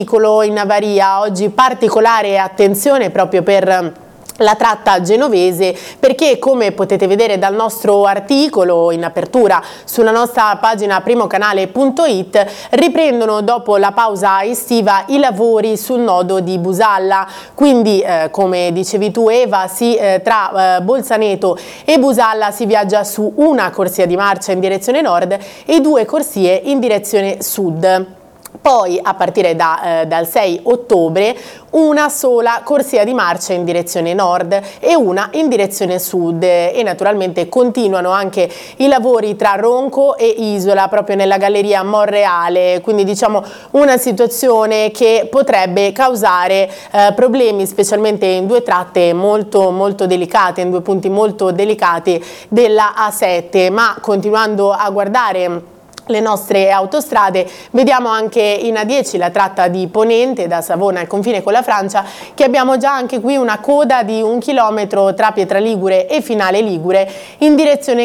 In avaria oggi particolare attenzione proprio per la tratta genovese, perché come potete vedere dal nostro articolo in apertura sulla nostra pagina primocanale.it, riprendono dopo la pausa estiva i lavori sul nodo di Busalla. Quindi come dicevi tu Eva, tra Bolzaneto e Busalla si viaggia su una corsia di marcia in direzione nord e 2 corsie in direzione sud. Poi a partire dal 6 ottobre una sola corsia di marcia in direzione nord e una in direzione sud, e naturalmente continuano anche i lavori tra Ronco e Isola proprio nella galleria Monreale, quindi diciamo una situazione che potrebbe causare problemi specialmente in 2 tratte molto delicate, in 2 punti molto delicati della A7. Ma continuando a guardare le nostre autostrade, vediamo anche in A10 la tratta di Ponente da Savona al confine con la Francia, che abbiamo già anche qui una coda di 1 chilometro tra Pietraligure e Finale Ligure in direzione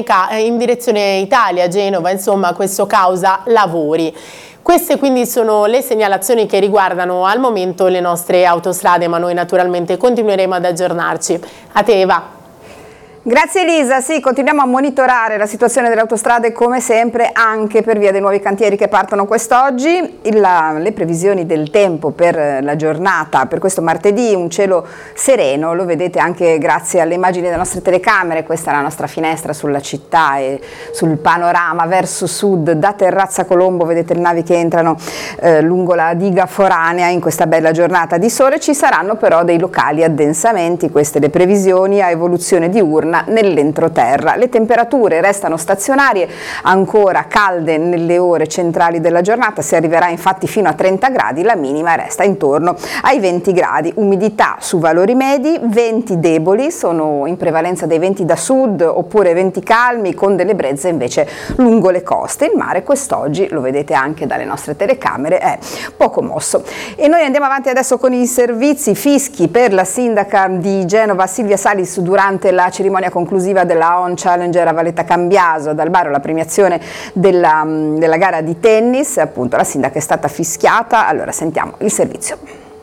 Italia, Genova. Insomma, questo causa lavori. Queste quindi sono le segnalazioni che riguardano al momento le nostre autostrade, ma noi naturalmente continueremo ad aggiornarci. A te Eva. Grazie Elisa, sì, continuiamo a monitorare la situazione delle autostrade come sempre, anche per via dei nuovi cantieri che partono quest'oggi. Le previsioni del tempo per la giornata, per questo martedì, un cielo sereno, lo vedete anche grazie alle immagini delle nostre telecamere. Questa è la nostra finestra sulla città e sul panorama verso sud da Terrazza Colombo, vedete le navi che entrano lungo la diga foranea in questa bella giornata di sole. Ci saranno però dei locali addensamenti, queste le previsioni a evoluzione diurna nell'entroterra. Le temperature restano stazionarie, ancora calde nelle ore centrali della giornata, si arriverà infatti fino a 30 gradi, la minima resta intorno ai 20 gradi. Umidità su valori medi, venti deboli, sono in prevalenza dei venti da sud oppure venti calmi con delle brezze invece lungo le coste. Il mare quest'oggi, lo vedete anche dalle nostre telecamere, è poco mosso. E noi andiamo avanti adesso con i servizi. Fischi per la sindaca di Genova Silvia Salis durante la cerimonia conclusiva della On Challenger a Valletta Cambiaso. Dal Baro la premiazione della gara di tennis, appunto la sindaca è stata fischiata. Allora sentiamo il servizio.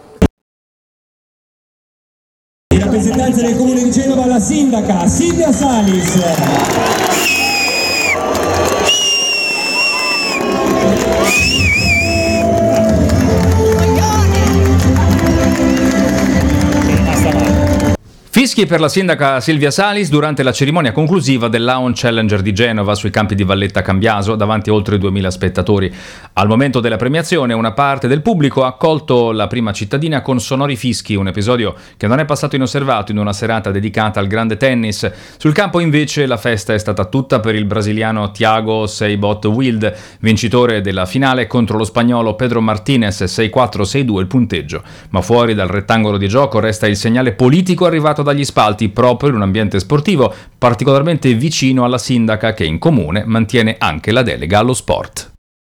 In rappresentanza del Comune di Genova la sindaca Silvia Salis. Fischi per la sindaca Silvia Salis durante la cerimonia conclusiva dell'Aon Challenger di Genova sui campi di Valletta Cambiaso davanti a oltre 2000 spettatori. Al momento della premiazione una parte del pubblico ha accolto la prima cittadina con sonori fischi, un episodio che non è passato inosservato in una serata dedicata al grande tennis. Sul campo invece la festa è stata tutta per il brasiliano Thiago Seibold-Wild, vincitore della finale contro lo spagnolo Pedro Martinez, 6-4-6-2 il punteggio. Ma fuori dal rettangolo di gioco resta il segnale politico arrivato dagli spalti proprio in un ambiente sportivo particolarmente vicino alla sindaca, che in comune mantiene anche la delega allo sport.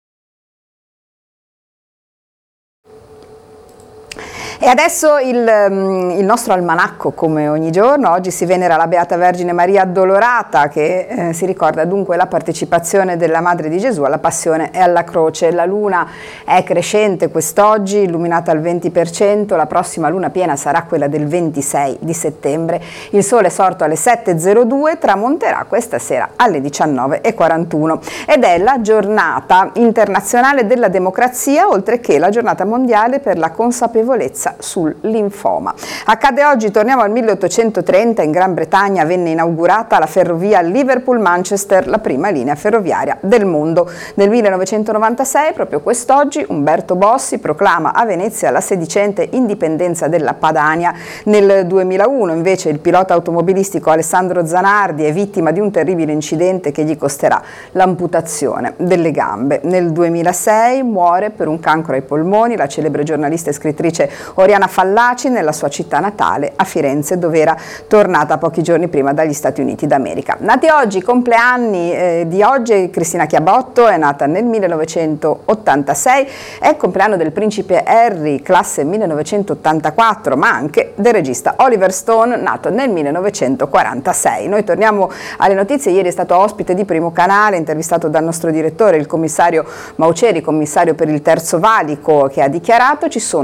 E adesso il nostro almanacco, come ogni giorno. Oggi si venera la Beata Vergine Maria Addolorata, che si ricorda dunque la partecipazione della Madre di Gesù alla Passione e alla Croce. La luna è crescente quest'oggi, illuminata al 20%, la prossima luna piena sarà quella del 26 di settembre. Il sole è sorto alle 7.02, tramonterà questa sera alle 19.41 ed è la giornata internazionale della democrazia, oltre che la giornata mondiale per la consapevolezza sul linfoma. Accade oggi, torniamo al 1830, in Gran Bretagna venne inaugurata la ferrovia Liverpool-Manchester, la prima linea ferroviaria del mondo. Nel 1996, proprio quest'oggi, Umberto Bossi proclama a Venezia la sedicente indipendenza della Padania. Nel 2001 invece il pilota automobilistico Alessandro Zanardi è vittima di un terribile incidente che gli costerà l'amputazione delle gambe. Nel 2006 muore per un cancro ai polmoni la celebre giornalista e scrittrice Oriana Fallaci nella sua città natale a Firenze, dove era tornata pochi giorni prima dagli Stati Uniti d'America. Nati oggi, compleanni di oggi, Cristina Chiabotto è nata nel 1986, è il compleanno del principe Harry, classe 1984, ma anche del regista Oliver Stone, nato nel 1946. Noi torniamo alle notizie. Ieri è stato ospite di Primo Canale, intervistato dal nostro direttore, il commissario Mauceri, commissario per il Terzo Valico, che ha dichiarato: ci sono